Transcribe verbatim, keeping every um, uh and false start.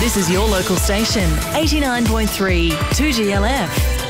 This is your local station, eighty-nine point three two G L F.